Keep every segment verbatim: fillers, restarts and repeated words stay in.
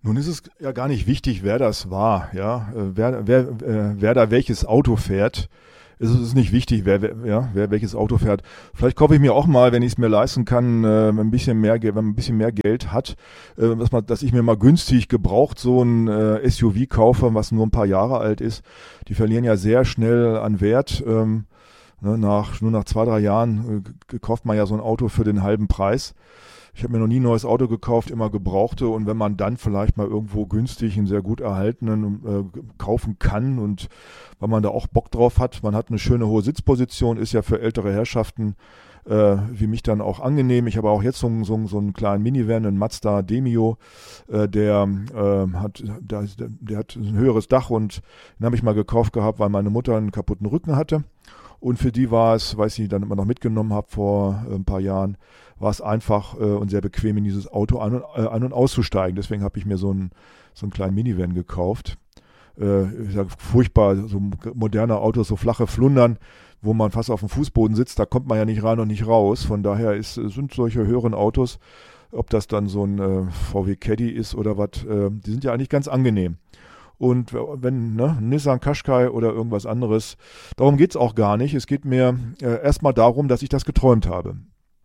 Nun ist es ja gar nicht wichtig, wer das war, ja, äh, wer, wer, äh, wer da welches Auto fährt. Es ist nicht wichtig, wer, wer, ja, wer welches Auto fährt. Vielleicht kaufe ich mir auch mal, wenn ich es mir leisten kann, äh, ein bisschen mehr, wenn man ein bisschen mehr Geld hat, äh, dass, man, dass ich mir mal günstig gebraucht so ein äh, S U V kaufe, was nur ein paar Jahre alt ist. Die verlieren ja sehr schnell an Wert. Ähm, ne, nach, nur nach zwei, drei Jahren äh, kauft man ja so ein Auto für den halben Preis. Ich habe mir noch nie ein neues Auto gekauft, immer gebrauchte. Und wenn man dann vielleicht mal irgendwo günstig einen sehr gut erhaltenen äh, kaufen kann und weil man da auch Bock drauf hat, man hat eine schöne hohe Sitzposition, ist ja für ältere Herrschaften äh, wie mich dann auch angenehm. Ich habe auch jetzt so, so, so einen kleinen Minivan, einen Mazda Demio, äh, der, äh, hat, der, der hat ein höheres Dach und den habe ich mal gekauft gehabt, weil meine Mutter einen kaputten Rücken hatte. Und für die war es, weiß ich, dann immer noch mitgenommen habe vor äh, ein paar Jahren, war es einfach äh, und sehr bequem, in dieses Auto ein- und, äh, ein- und auszusteigen. Deswegen habe ich mir so einen, so einen kleinen Minivan gekauft. Äh, ich sag, furchtbar, so moderne Autos, so flache Flundern, wo man fast auf dem Fußboden sitzt, da kommt man ja nicht rein und nicht raus. Von daher ist, sind solche höheren Autos, ob das dann so ein äh, V W Caddy ist oder was, äh, die sind ja eigentlich ganz angenehm. Und wenn, ne, Nissan Qashqai oder irgendwas anderes, darum geht's auch gar nicht. Es geht mir äh, erstmal darum, dass ich das geträumt habe.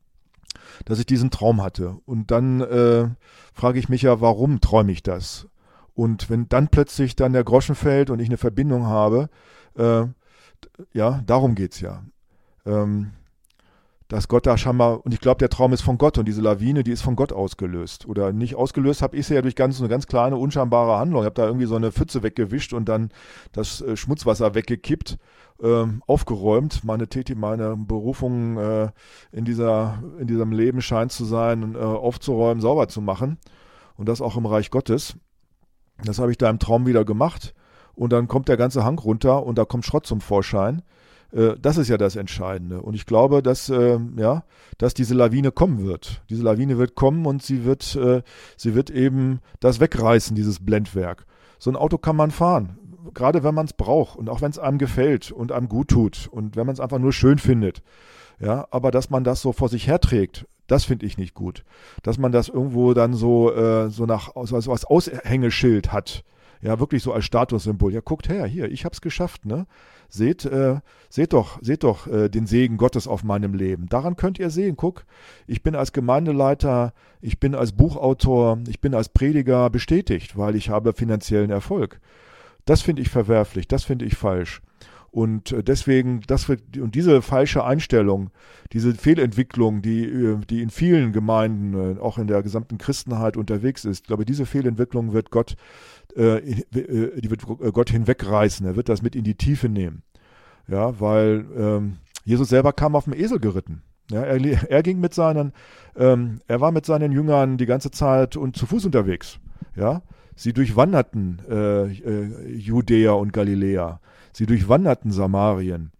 Dass ich diesen Traum hatte. Und dann äh, frage ich mich ja, warum träume ich das? Und wenn dann plötzlich dann der Groschen fällt und ich eine Verbindung habe, äh, ja, darum geht's ja. Ähm, dass Gott da scheinbar, und ich glaube, der Traum ist von Gott und diese Lawine, die ist von Gott ausgelöst. Oder nicht ausgelöst habe ich sie ja durch ganz, eine ganz kleine, unscheinbare Handlung. Ich habe da irgendwie so eine Pfütze weggewischt und dann das äh, Schmutzwasser weggekippt, äh, aufgeräumt. Meine Täti, meine Berufung äh, in dieser, in diesem Leben scheint zu sein, äh, aufzuräumen, sauber zu machen. Und das auch im Reich Gottes. Das habe ich da im Traum wieder gemacht. Und dann kommt der ganze Hang runter und da kommt Schrott zum Vorschein. Das ist ja das Entscheidende. Und ich glaube, dass, äh, ja, dass diese Lawine kommen wird. Diese Lawine wird kommen und sie wird, äh, sie wird eben das wegreißen, dieses Blendwerk. So ein Auto kann man fahren, gerade wenn man es braucht und auch wenn es einem gefällt und einem gut tut und wenn man es einfach nur schön findet. Ja, aber dass man das so vor sich herträgt, das finde ich nicht gut. Dass man das irgendwo dann so, äh, so nach, so als Aushängeschild hat. Ja, wirklich so als Statussymbol. Ja, guckt her, hier, ich hab's geschafft, ne? Seht, äh, seht doch, seht doch äh, den Segen Gottes auf meinem Leben. Daran könnt ihr sehen, guck, ich bin als Gemeindeleiter, ich bin als Buchautor, ich bin als Prediger bestätigt, weil ich habe finanziellen Erfolg. Das finde ich verwerflich, das finde ich falsch. Und äh, deswegen, das wird, und diese falsche Einstellung, diese Fehlentwicklung, die, äh, die in vielen Gemeinden, äh, auch in der gesamten Christenheit unterwegs ist, ich glaube, diese Fehlentwicklung wird Gott Äh, die wird Gott hinwegreißen, er wird das mit in die Tiefe nehmen. Ja, weil ähm, Jesus selber kam auf dem Esel geritten. Ja, er, er ging mit seinen, ähm, er war mit seinen Jüngern die ganze Zeit und zu Fuß unterwegs. Ja, sie durchwanderten äh, äh, Judäa und Galiläa, sie durchwanderten Samarien.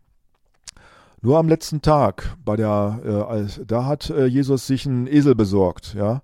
Nur am letzten Tag, bei der, äh, als, da hat äh, Jesus sich einen Esel besorgt, ja,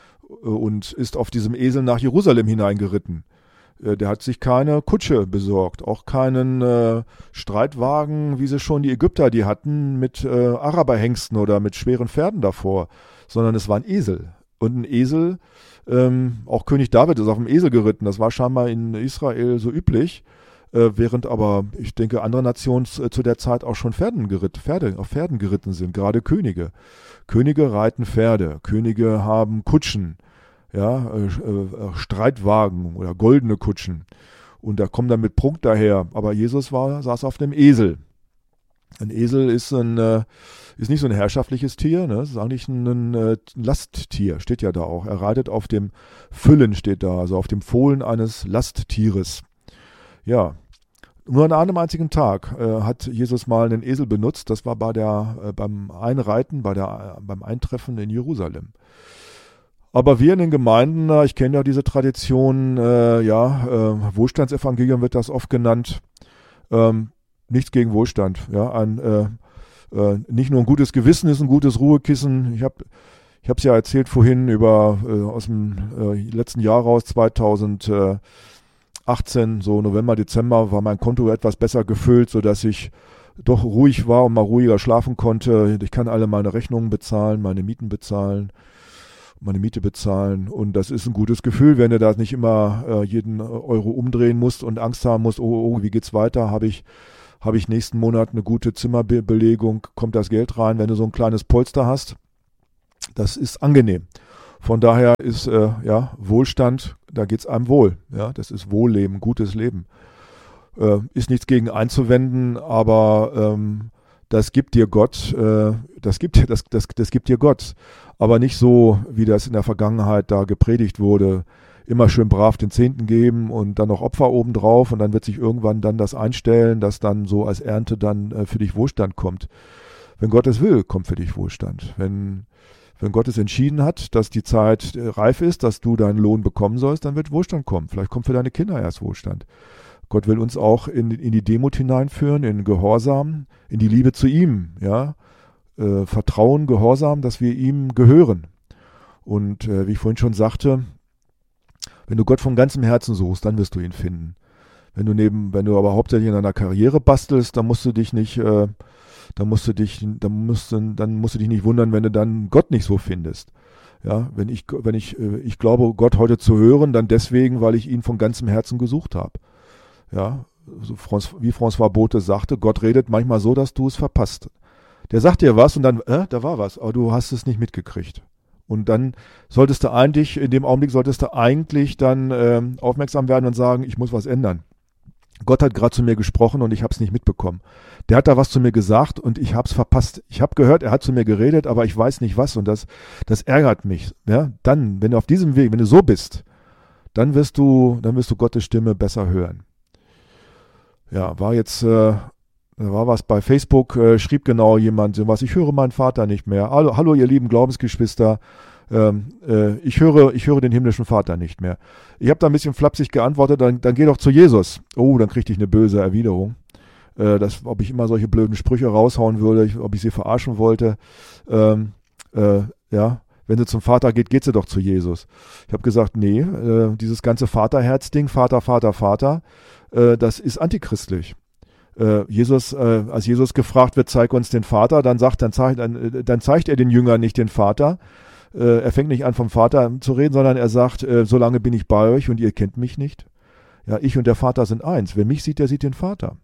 und ist auf diesem Esel nach Jerusalem hineingeritten. Der hat sich keine Kutsche besorgt, auch keinen äh, Streitwagen, wie sie schon die Ägypter die hatten, mit äh, Araberhengsten oder mit schweren Pferden davor, sondern es war ein Esel. Und ein Esel, ähm, auch König David ist auf dem Esel geritten, das war scheinbar in Israel so üblich, äh, während aber, ich denke, andere Nationen äh, zu der Zeit auch schon Pferden geritt, Pferde, auf Pferden geritten sind, gerade Könige. Könige reiten Pferde, Könige haben Kutschen, ja, äh, äh, Streitwagen oder goldene Kutschen. Und da kommen dann mit Prunk daher. Aber Jesus war, saß auf dem Esel. Ein Esel ist, ein, äh, ist nicht so ein herrschaftliches Tier, ne? Das ist eigentlich ein, ein, ein Lasttier, steht ja da auch. Er reitet auf dem Füllen, steht da, also auf dem Fohlen eines Lasttieres. Ja, nur an einem einzigen Tag äh, hat Jesus mal einen Esel benutzt. Das war bei der, äh, beim Einreiten, bei der, äh, beim Eintreffen in Jerusalem. Aber wir in den Gemeinden, äh, ich kenne ja diese Tradition, äh, ja, äh, Wohlstandsevangelium wird das oft genannt. Ähm, nichts gegen Wohlstand. Ja, ein, äh, äh, nicht nur ein gutes Gewissen ist ein gutes Ruhekissen. Ich habe ich habe es ja erzählt vorhin über äh, aus dem äh, letzten Jahr raus, zweitausendachtzehn, so November, Dezember, war mein Konto etwas besser gefüllt, sodass ich doch ruhig war und mal ruhiger schlafen konnte. Ich kann alle meine Rechnungen bezahlen, meine Mieten bezahlen. meine Miete bezahlen. Und das ist ein gutes Gefühl, wenn du da nicht immer äh, jeden Euro umdrehen musst und Angst haben musst, oh, oh, wie geht's weiter? Habe ich, habe ich nächsten Monat eine gute Zimmerbelegung? Kommt das Geld rein? Wenn du so ein kleines Polster hast, das ist angenehm. Von daher ist äh, ja Wohlstand, da geht's einem wohl. Ja, das ist Wohlleben, gutes Leben. Äh, ist nichts gegen einzuwenden, aber ähm, das gibt dir Gott, äh, das gibt dir, das, das, das gibt dir Gott. Aber nicht so, wie das in der Vergangenheit da gepredigt wurde. Immer schön brav den Zehnten geben und dann noch Opfer obendrauf und dann wird sich irgendwann dann das einstellen, dass dann so als Ernte dann äh, für dich Wohlstand kommt. Wenn Gott es will, kommt für dich Wohlstand. Wenn, wenn Gott es entschieden hat, dass die Zeit äh, reif ist, dass du deinen Lohn bekommen sollst, dann wird Wohlstand kommen. Vielleicht kommt für deine Kinder erst Wohlstand. Gott will uns auch in, in die Demut hineinführen, in Gehorsam, in die Liebe zu ihm, ja. Äh, Vertrauen, Gehorsam, dass wir ihm gehören. Und äh, wie ich vorhin schon sagte, wenn du Gott von ganzem Herzen suchst, dann wirst du ihn finden. Wenn du neben, wenn du aber hauptsächlich in deiner Karriere bastelst, dann musst du dich nicht, äh, dann musst du dich, dann musst du, dann musst du dich nicht wundern, wenn du dann Gott nicht so findest. Ja, wenn ich, wenn ich, äh, ich glaube, Gott heute zu hören, dann deswegen, weil ich ihn von ganzem Herzen gesucht habe. Ja, so Franz, wie François Bothe sagte, Gott redet manchmal so, dass du es verpasst. Der sagt dir was und dann, äh, da war was, aber du hast es nicht mitgekriegt. Und dann solltest du eigentlich, in dem Augenblick solltest du eigentlich dann äh, aufmerksam werden und sagen, ich muss was ändern. Gott hat gerade zu mir gesprochen und ich habe es nicht mitbekommen. Der hat da was zu mir gesagt und ich habe es verpasst. Ich habe gehört, er hat zu mir geredet, aber ich weiß nicht was und das, das ärgert mich. Ja? Dann, wenn du auf diesem Weg, wenn du so bist, dann wirst du, dann wirst du Gottes Stimme besser hören. Ja, war jetzt... Äh, Da war was bei Facebook, äh, schrieb genau jemand was, ich höre meinen Vater nicht mehr. Hallo, hallo ihr lieben Glaubensgeschwister, ähm, äh, ich höre ich höre den himmlischen Vater nicht mehr. Ich habe da ein bisschen flapsig geantwortet, dann, dann geh doch zu Jesus. Oh, dann kriegte ich eine böse Erwiderung, äh, dass, ob ich immer solche blöden Sprüche raushauen würde, ich, ob ich sie verarschen wollte. Ähm, äh, ja, wenn sie zum Vater geht, geht sie doch zu Jesus. Ich habe gesagt, nee, äh, dieses ganze Vaterherz-Ding, Vater, Vater, Vater, äh, das ist antichristlich. Jesus, äh, als Jesus gefragt wird, zeig uns den Vater, dann sagt, dann zeigt, dann, dann zeigt er den Jüngern nicht den Vater. Äh, er fängt nicht an, vom Vater zu reden, sondern er sagt, äh, solange bin ich bei euch und ihr kennt mich nicht. Ja, ich und der Vater sind eins. Wer mich sieht, der sieht den Vater.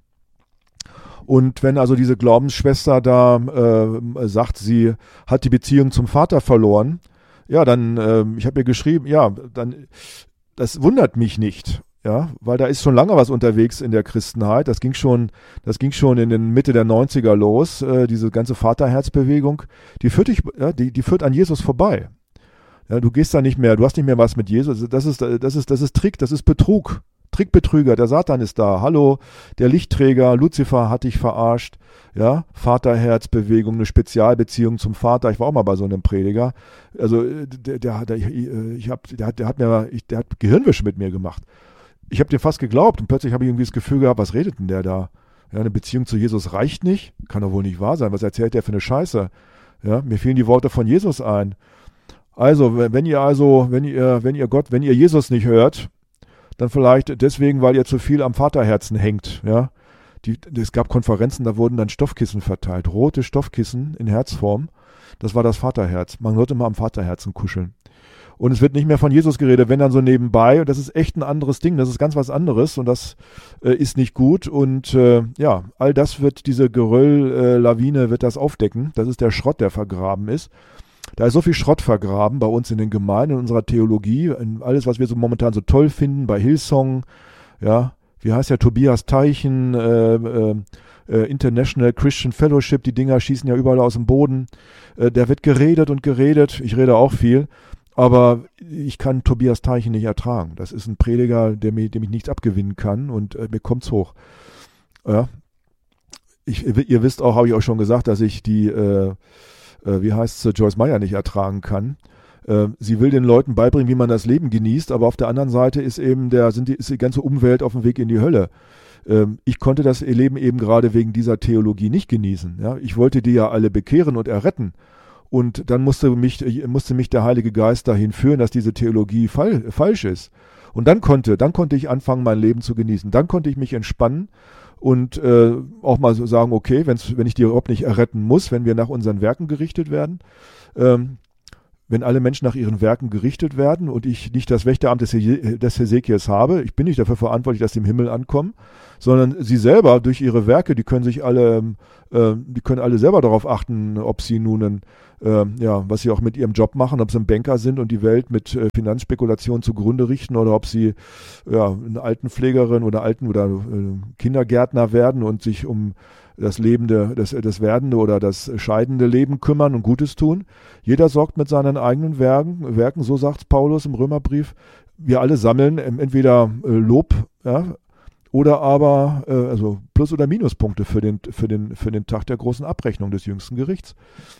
Und wenn also diese Glaubensschwester da äh, sagt, sie hat die Beziehung zum Vater verloren, ja, dann, äh, ich habe ihr geschrieben, ja, dann, das wundert mich nicht. Ja, weil da ist schon lange was unterwegs in der Christenheit. Das ging schon, das ging schon in den Mitte der neunziger los. Äh, diese ganze Vaterherzbewegung, die führt dich, ja, die, die führt an Jesus vorbei. Ja, du gehst da nicht mehr, du hast nicht mehr was mit Jesus. Das ist, das ist, das ist Trick, das ist Betrug, Trickbetrüger. Der Satan ist da. Hallo, der Lichtträger, Luzifer hat dich verarscht. Ja, Vaterherzbewegung, eine Spezialbeziehung zum Vater. Ich war auch mal bei so einem Prediger. Also der, der, der, ich hab, der hat, der hat mir, ich, der hat Gehirnwäsche mit mir gemacht. Ich habe dir fast geglaubt und plötzlich habe ich irgendwie das Gefühl gehabt, was redet denn der da? Ja, eine Beziehung zu Jesus reicht nicht? Kann doch wohl nicht wahr sein. Was erzählt der für eine Scheiße? Ja, mir fielen die Worte von Jesus ein. Also, wenn ihr also, wenn ihr, wenn ihr Gott, wenn ihr Jesus nicht hört, dann vielleicht deswegen, weil ihr zu viel am Vaterherzen hängt. Ja, die, es gab Konferenzen, da wurden dann Stoffkissen verteilt, rote Stoffkissen in Herzform. Das war das Vaterherz. Man sollte mal am Vaterherzen kuscheln. Und es wird nicht mehr von Jesus geredet, wenn dann so nebenbei. Und das ist echt ein anderes Ding. Das ist ganz was anderes und das äh, ist nicht gut. Und äh, ja, all das wird, diese Geröll-Lawine äh, wird das aufdecken. Das ist der Schrott, der vergraben ist. Da ist so viel Schrott vergraben bei uns in den Gemeinden, in unserer Theologie. In alles, was wir so momentan so toll finden, bei Hillsong. Ja, wie heißt der? Tobias Teichen, äh, äh, äh, International Christian Fellowship. Die Dinger schießen ja überall aus dem Boden. Äh, der wird geredet und geredet. Ich rede auch viel. Aber ich kann Tobias Teichen nicht ertragen. Das ist ein Prediger, der mir, dem ich nichts abgewinnen kann und äh, mir kommt's hoch. Ja. Ich, ihr wisst auch, habe ich auch schon gesagt, dass ich die, äh, äh, wie heißt es, Joyce Meyer nicht ertragen kann. Äh, sie will den Leuten beibringen, wie man das Leben genießt, aber auf der anderen Seite ist eben der, sind die, ist die ganze Umwelt auf dem Weg in die Hölle. Ähm, ich konnte das Leben eben gerade wegen dieser Theologie nicht genießen. Ja. Ich wollte die ja alle bekehren und erretten. Und dann musste mich, musste mich der Heilige Geist dahin führen, dass diese Theologie fall, falsch ist. Und dann konnte, dann konnte ich anfangen, mein Leben zu genießen. Dann konnte ich mich entspannen und äh, auch mal so sagen, okay, wenn's, wenn ich die überhaupt nicht erretten muss, wenn wir nach unseren Werken gerichtet werden, ähm, wenn alle Menschen nach ihren Werken gerichtet werden und ich nicht das Wächteramt des, He- des Hesekiels habe, ich bin nicht dafür verantwortlich, dass sie im Himmel ankommen, sondern sie selber durch ihre Werke, die können sich alle, äh, die können alle selber darauf achten, ob sie nun, einen, äh, ja, was sie auch mit ihrem Job machen, ob sie ein Banker sind und die Welt mit äh, Finanzspekulationen zugrunde richten oder ob sie ja, eine Altenpflegerin oder Alten- oder äh, Kindergärtner werden und sich um das lebende, das, das werdende oder das scheidende Leben kümmern und Gutes tun. Jeder sorgt mit seinen eigenen Werken, Werken, so sagt Paulus im Römerbrief. Wir alle sammeln entweder äh, Lob, ja, oder aber äh, also Plus- oder Minuspunkte für den, für, den, für den Tag der großen Abrechnung des jüngsten Gerichts.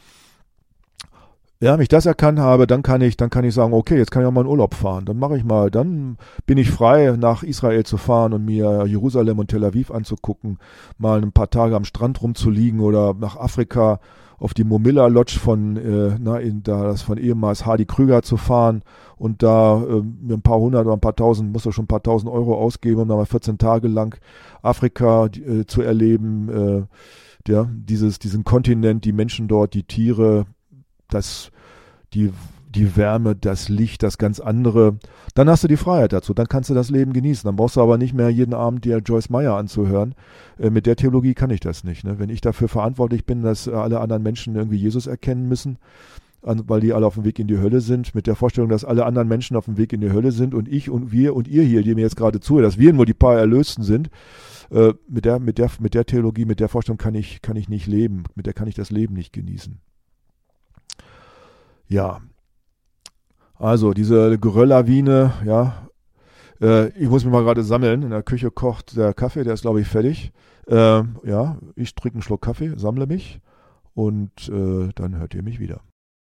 Ja, wenn ich das erkannt habe, dann kann ich, dann kann ich sagen, okay, jetzt kann ich auch mal in Urlaub fahren. Dann mache ich mal, dann bin ich frei, nach Israel zu fahren und mir Jerusalem und Tel Aviv anzugucken, mal ein paar Tage am Strand rumzuliegen oder nach Afrika auf die Momilla Lodge von, äh, na, in, da das von ehemals Hardy Krüger zu fahren und da äh, mir ein paar hundert oder ein paar tausend, muss doch schon ein paar tausend Euro ausgeben, um da mal vierzehn Tage lang Afrika äh, zu erleben, äh, ja, dieses, diesen Kontinent, die Menschen dort, die Tiere, das, die, die Wärme, das Licht, das ganz andere, dann hast du die Freiheit dazu, dann kannst du das Leben genießen. Dann brauchst du aber nicht mehr jeden Abend dir Joyce Meyer anzuhören. Äh, mit der Theologie kann ich das nicht. Ne? Wenn ich dafür verantwortlich bin, dass alle anderen Menschen irgendwie Jesus erkennen müssen, an, weil die alle auf dem Weg in die Hölle sind, mit der Vorstellung, dass alle anderen Menschen auf dem Weg in die Hölle sind und ich und wir und ihr hier, die mir jetzt gerade zuhört, dass wir nur die paar Erlösten sind, äh, mit der, mit der, mit der Theologie, mit der Vorstellung kann ich, kann ich nicht leben, mit der kann ich das Leben nicht genießen. Ja, also diese Gerölllawine, ja, äh, ich muss mich mal gerade sammeln, in der Küche kocht der Kaffee, der ist glaube ich fertig. Äh, ja, ich trinke einen Schluck Kaffee, sammle mich und äh, dann hört ihr mich wieder.